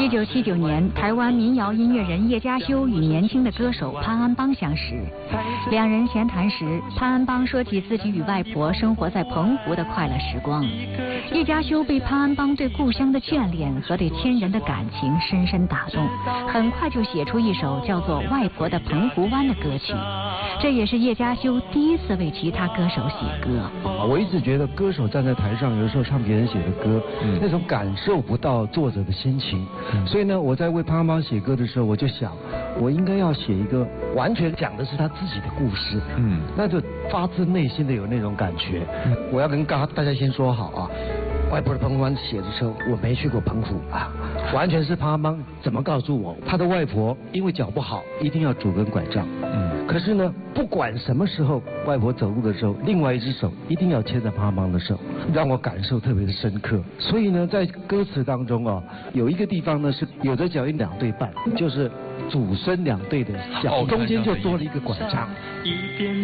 1979年，台湾民谣音乐人叶家修与年轻的歌手潘安邦相识。两人闲谈时，潘安邦说起自己与外婆生活在澎湖的快乐时光。叶家修被潘安邦对故乡的眷恋和对亲人的感情深深打动，很快就写出一首叫做《外婆的澎湖湾》的歌曲。这也是叶家修第一次为其他歌手写歌。 我一直觉得歌手站在台上，有时候唱别人写的歌，那种感受不到作者的心情。所以呢，我在为潘安邦写歌的时候，我就想，我应该要写一个完全讲的是他自己的故事。那就发自内心的有那种感觉。我要跟大家先说好啊，外婆的澎湖湾写的时候，我没去过澎湖啊，完全是潘安邦怎么告诉我，他的外婆因为脚不好，一定要拄根拐杖。可是呢，不管什么时候外婆走路的时候，另外一只手一定要牵着潘安邦的手，让我感受特别的深刻。所以呢，在歌词当中啊，有一个地方呢是有的脚印2对半，就是祖孙2对的脚，中间就多了一个拐杖。